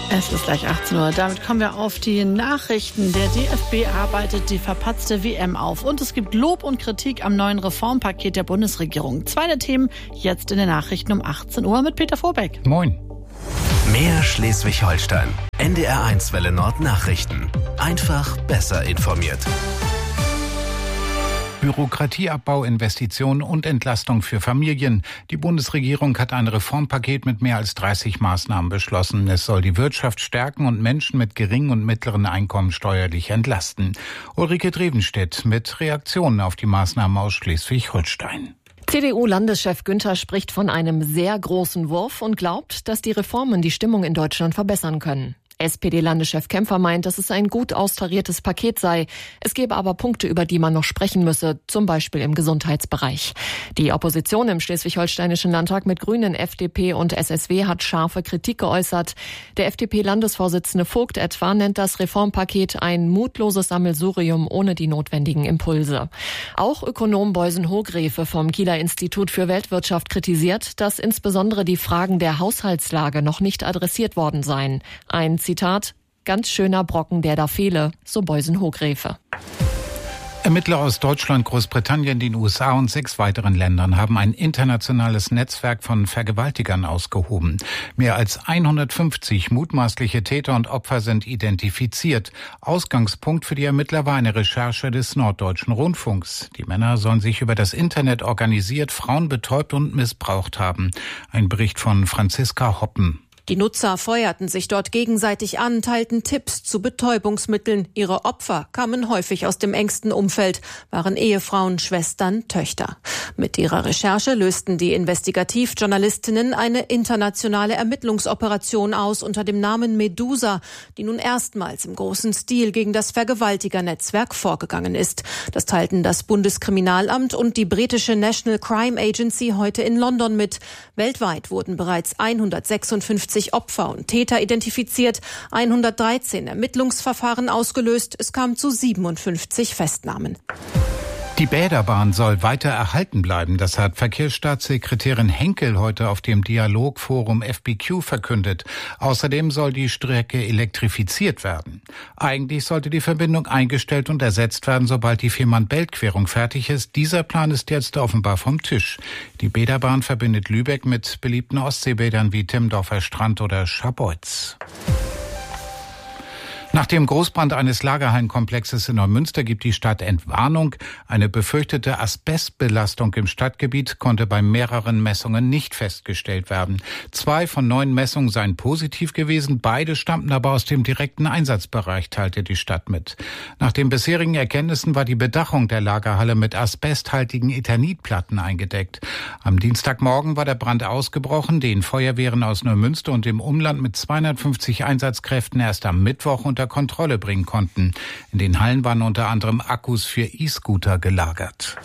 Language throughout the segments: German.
Es ist gleich 18 Uhr. Damit kommen wir auf die Nachrichten. Der DFB arbeitet die verpatzte WM auf. Und es gibt Lob und Kritik am neuen Reformpaket der Bundesregierung. 2 der Themen jetzt in den Nachrichten um 18 Uhr mit Peter Vorbeck. Moin. Mehr Schleswig-Holstein. NDR1 Welle Nord Nachrichten. Einfach besser informiert. Bürokratieabbau, Investitionen und Entlastung für Familien. Die Bundesregierung hat ein Reformpaket mit mehr als 30 Maßnahmen beschlossen. Es soll die Wirtschaft stärken und Menschen mit geringen und mittleren Einkommen steuerlich entlasten. Ulrike Drevenstedt mit Reaktionen auf die Maßnahmen aus Schleswig-Holstein. CDU-Landeschef Günther spricht von einem sehr großen Wurf und glaubt, dass die Reformen die Stimmung in Deutschland verbessern können. SPD-Landeschef Kämpfer meint, dass es ein gut austariertes Paket sei. Es gäbe aber Punkte, über die man noch sprechen müsse, zum Beispiel im Gesundheitsbereich. Die Opposition im schleswig-holsteinischen Landtag mit Grünen, FDP und SSW hat scharfe Kritik geäußert. Der FDP-Landesvorsitzende Vogt etwa nennt das Reformpaket ein mutloses Sammelsurium ohne die notwendigen Impulse. Auch Ökonom Beusen-Hogrefe vom Kieler Institut für Weltwirtschaft kritisiert, dass insbesondere die Fragen der Haushaltslage noch nicht adressiert worden seien. Ein Zitat, ganz schöner Brocken, der da fehle, so Beusen-Hogrefe. Ermittler aus Deutschland, Großbritannien, den USA und 6 weiteren Ländern haben ein internationales Netzwerk von Vergewaltigern ausgehoben. Mehr als 150 mutmaßliche Täter und Opfer sind identifiziert. Ausgangspunkt für die Ermittler war eine Recherche des Norddeutschen Rundfunks. Die Männer sollen sich über das Internet organisiert, Frauen betäubt und missbraucht haben. Ein Bericht von Franziska Hoppen. Die Nutzer feuerten sich dort gegenseitig an, teilten Tipps zu Betäubungsmitteln. Ihre Opfer kamen häufig aus dem engsten Umfeld, waren Ehefrauen, Schwestern, Töchter. Mit ihrer Recherche lösten die Investigativjournalistinnen eine internationale Ermittlungsoperation aus unter dem Namen Medusa, die nun erstmals im großen Stil gegen das Vergewaltigernetzwerk vorgegangen ist. Das teilten das Bundeskriminalamt und die britische National Crime Agency heute in London mit. Weltweit wurden bereits 156 Opfer und Täter identifiziert, 113 Ermittlungsverfahren ausgelöst. Es kam zu 57 Festnahmen. Die Bäderbahn soll weiter erhalten bleiben. Das hat Verkehrsstaatssekretärin Henkel heute auf dem Dialogforum FBQ verkündet. Außerdem soll die Strecke elektrifiziert werden. Eigentlich sollte die Verbindung eingestellt und ersetzt werden, sobald die Fehmarn-Belt-Querung fertig ist. Dieser Plan ist jetzt offenbar vom Tisch. Die Bäderbahn verbindet Lübeck mit beliebten Ostseebädern wie Timmendorfer Strand oder Scharbeutz. Nach dem Großbrand eines Lagerhallenkomplexes in Neumünster gibt die Stadt Entwarnung. Eine befürchtete Asbestbelastung im Stadtgebiet konnte bei mehreren Messungen nicht festgestellt werden. 2 von 9 Messungen seien positiv gewesen, beide stammten aber aus dem direkten Einsatzbereich, teilte die Stadt mit. Nach den bisherigen Erkenntnissen war die Bedachung der Lagerhalle mit asbesthaltigen Eternitplatten eingedeckt. Am Dienstagmorgen war der Brand ausgebrochen, den Feuerwehren aus Neumünster und dem Umland mit 250 Einsatzkräften erst am Mittwoch unter Kontrolle bringen konnten. In den Hallen waren unter anderem Akkus für E-Scooter gelagert.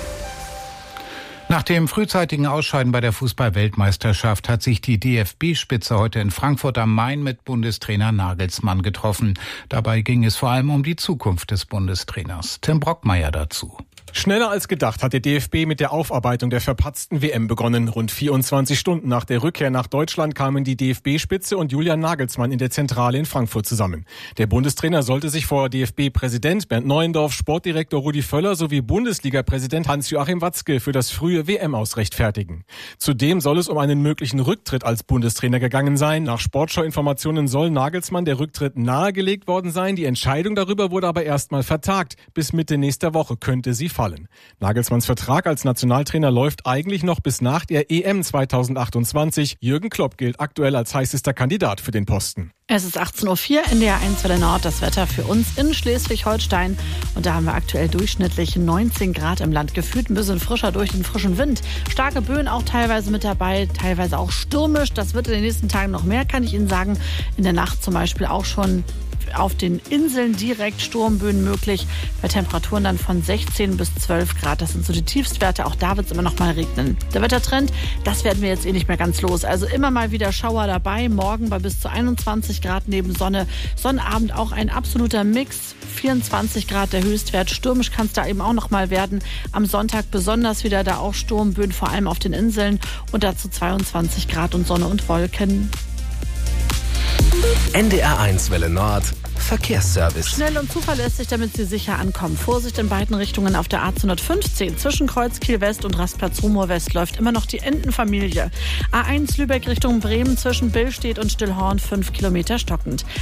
Nach dem frühzeitigen Ausscheiden bei der Fußball-Weltmeisterschaft hat sich die DFB-Spitze heute in Frankfurt am Main mit Bundestrainer Nagelsmann getroffen. Dabei ging es vor allem um die Zukunft des Bundestrainers. Tim Brockmeier dazu. Schneller als gedacht hat der DFB mit der Aufarbeitung der verpatzten WM begonnen. Rund 24 Stunden nach der Rückkehr nach Deutschland kamen die DFB-Spitze und Julian Nagelsmann in der Zentrale in Frankfurt zusammen. Der Bundestrainer sollte sich vor DFB-Präsident Bernd Neuendorf, Sportdirektor Rudi Völler sowie Bundesliga-Präsident Hans-Joachim Watzke für das frühe WM-Aus rechtfertigen. Zudem soll es um einen möglichen Rücktritt als Bundestrainer gegangen sein. Nach Sportschau-Informationen soll Nagelsmann der Rücktritt nahegelegt worden sein. Die Entscheidung darüber wurde aber erstmal vertagt. Bis Mitte nächster Woche könnte sie fallen. Nagelsmanns Vertrag als Nationaltrainer läuft eigentlich noch bis nach der EM 2028. Jürgen Klopp gilt aktuell als heißester Kandidat für den Posten. Es ist 18.04 Uhr, NDR1 Welle Nord, das Wetter für uns in Schleswig-Holstein. Und da haben wir aktuell durchschnittlich 19 Grad im Land, gefühlt ein bisschen frischer durch den frischen Wind. Starke Böen auch teilweise mit dabei, teilweise auch stürmisch. Das wird in den nächsten Tagen noch mehr, kann ich Ihnen sagen. In der Nacht zum Beispiel auch schon auf den Inseln direkt Sturmböen möglich, bei Temperaturen dann von 16 bis 12 Grad. Das sind so die Tiefstwerte. Auch da wird es immer noch mal regnen. Der Wettertrend, das werden wir jetzt nicht mehr ganz los. Also immer mal wieder Schauer dabei. Morgen bei bis zu 21 Grad neben Sonne. Sonnabend auch ein absoluter Mix. 24 Grad der Höchstwert. Stürmisch kann es da eben auch noch mal werden. Am Sonntag besonders wieder da auch Sturmböen, vor allem auf den Inseln. Und dazu 22 Grad und Sonne und Wolken. NDR1 Welle Nord Verkehrsservice. Schnell und zuverlässig, damit Sie sicher ankommen. Vorsicht in beiden Richtungen auf der A215. Zwischen Kreuzkiel West und Rastplatz Rumohr West läuft immer noch die Entenfamilie. A1 Lübeck Richtung Bremen zwischen Billstedt und Stillhorn 5 Kilometer stockend.